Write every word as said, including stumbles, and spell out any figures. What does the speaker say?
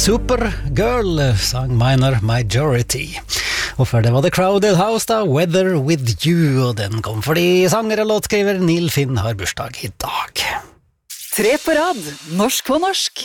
Supergirl sang Minor Majority. Og før det var The Crowded House da, Weather With You, og den kom fordi sanger og låtskriver Neil Finn har bursdag i dag. Tre på rad, norsk på norsk.